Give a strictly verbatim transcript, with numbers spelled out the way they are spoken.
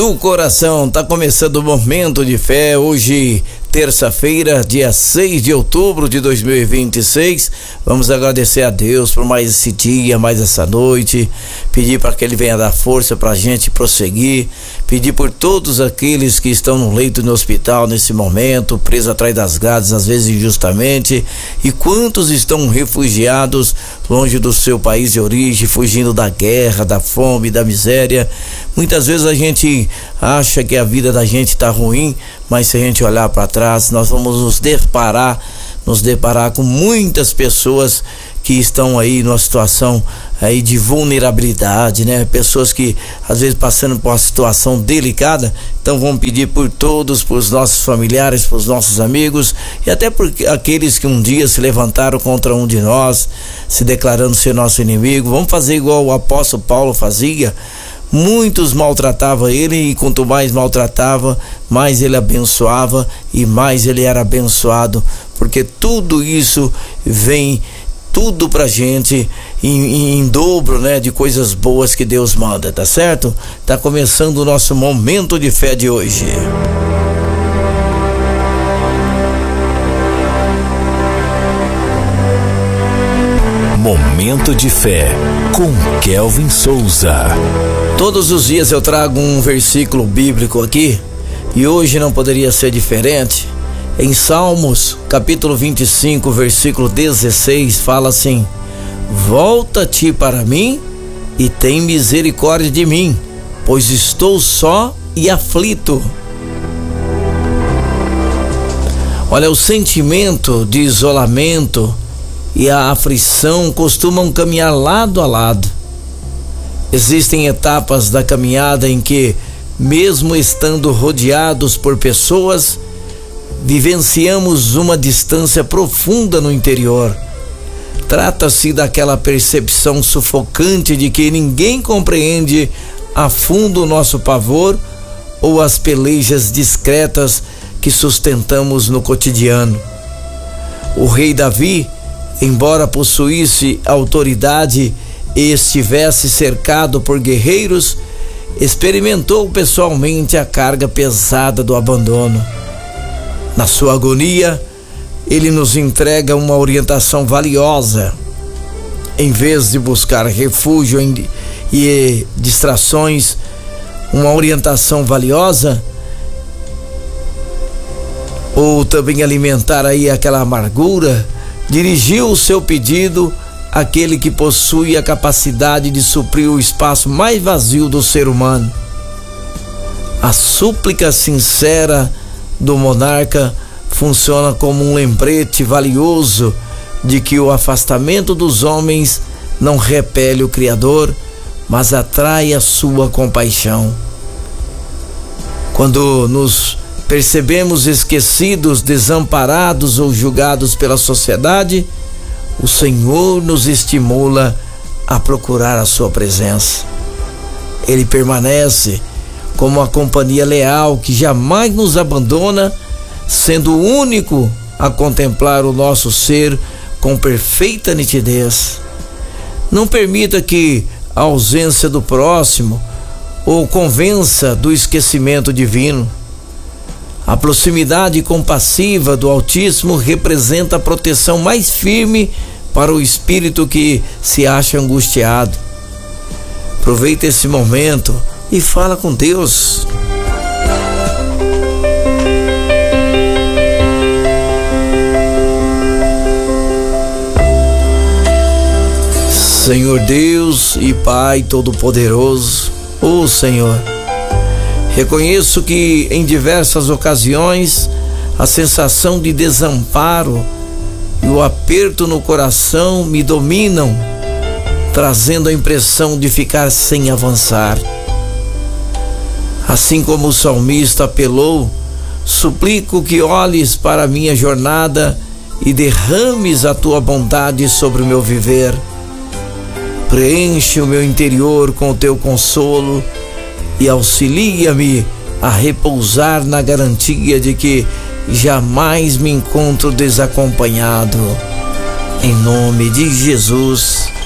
do coração. Tá começando o Momento de Fé, hoje terça-feira, dia seis de outubro de dois mil e vinte e seis. Vamos agradecer a Deus por mais esse dia, mais essa noite, pedir para que Ele venha dar força para a gente prosseguir, pedir por todos aqueles que estão no leito no hospital nesse momento, presos atrás das grades, às vezes injustamente, e quantos estão refugiados longe do seu país de origem, fugindo da guerra, da fome, da miséria. Muitas vezes a gente acha que a vida da gente tá ruim, mas se a gente olhar para trás, nós vamos nos deparar, nos deparar com muitas pessoas que estão aí numa situação aí de vulnerabilidade, né? Pessoas que às vezes passando por uma situação delicada. Então vamos pedir por todos, por os nossos familiares, por os nossos amigos e até por aqueles que um dia se levantaram contra um de nós, se declarando ser nosso inimigo. Vamos fazer igual o apóstolo Paulo fazia. Muitos maltratavam ele e quanto mais maltratava, mais ele abençoava e mais ele era abençoado, porque tudo isso vem tudo pra gente em, em dobro, né, de coisas boas que Deus manda, tá certo? Tá começando o nosso Momento de Fé de hoje. Momento de Fé com Kelvin Souza. Todos os dias eu trago um versículo bíblico aqui e hoje não poderia ser diferente. Em Salmos, capítulo vinte e cinco, versículo dezesseis, fala assim: volta-te para mim e tem misericórdia de mim, pois estou só e aflito. Olha, o sentimento de isolamento e a aflição costumam caminhar lado a lado. Existem etapas da caminhada em que, mesmo estando rodeados por pessoas, vivenciamos uma distância profunda no interior. Trata-se daquela percepção sufocante de que ninguém compreende a fundo o nosso pavor ou as pelejas discretas que sustentamos no cotidiano. O rei Davi, embora possuísse autoridade e estivesse cercado por guerreiros, experimentou pessoalmente a carga pesada do abandono. Na sua agonia, ele nos entrega uma orientação valiosa. Em vez de buscar refúgio em, e distrações, uma orientação valiosa, ou também alimentar aí aquela amargura, dirigiu o seu pedido àquele que possui a capacidade de suprir o espaço mais vazio do ser humano. A súplica sincera do monarca funciona como um lembrete valioso de que o afastamento dos homens não repele o Criador, mas atrai a sua compaixão. Quando nos percebemos esquecidos, desamparados ou julgados pela sociedade, o Senhor nos estimula a procurar a sua presença. Ele permanece como uma companhia leal que jamais nos abandona, sendo o único a contemplar o nosso ser com perfeita nitidez. Não permita que a ausência do próximo o convença do esquecimento divino. A proximidade compassiva do Altíssimo representa a proteção mais firme para o espírito que se acha angustiado. Aproveita esse momento e fala com Deus. Senhor Deus e Pai Todo-Poderoso, ó Senhor, reconheço que em diversas ocasiões a sensação de desamparo e o aperto no coração me dominam, trazendo a impressão de ficar sem avançar. Assim como o salmista apelou, suplico que olhes para a minha jornada e derrames a tua bondade sobre o meu viver. Preenche o meu interior com o teu consolo e auxilia-me a repousar na garantia de que jamais me encontro desacompanhado. Em nome de Jesus.